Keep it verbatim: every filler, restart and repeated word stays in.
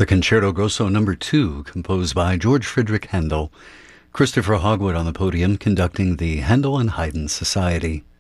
The Concerto Grosso Number two, composed by George Friedrich Handel. Christopher Hogwood on the podium conducting the Handel and Haydn Society.